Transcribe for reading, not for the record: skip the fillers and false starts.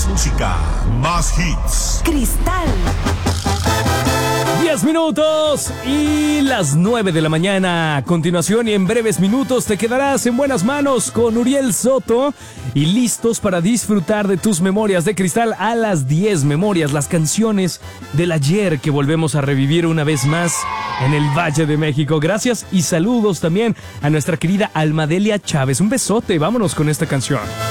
Más música, más hits. Cristal. 10 minutos y las 9 de la mañana. A continuación y en breves minutos te quedarás en buenas manos con Uriel Soto y listos para disfrutar de tus memorias de cristal a las 10 memorias, las canciones del ayer que volvemos a revivir una vez más en el Valle de México. Gracias y saludos también a nuestra querida Almadelia Chávez. Un besote, vámonos con esta canción.